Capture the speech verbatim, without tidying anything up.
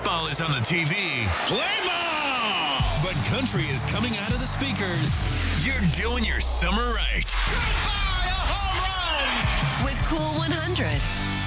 Baseball is on the T V. Play ball! But country is coming out of the speakers. You're doing your summer right. Goodbye, a home run! With Cool one hundred.